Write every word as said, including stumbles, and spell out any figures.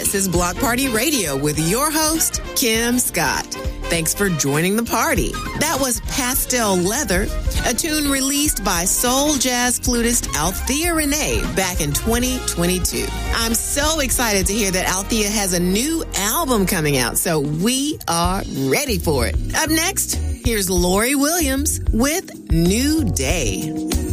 This is Block Party Radio with your host, Kim Scott. Thanks for joining the party. That was Pastel Leather, a tune released by soul jazz flutist Althea Renee back in twenty twenty-two. I'm so excited to hear that Althea has a new album coming out, so we are ready for it. Up next, here's Lori Williams with New Day.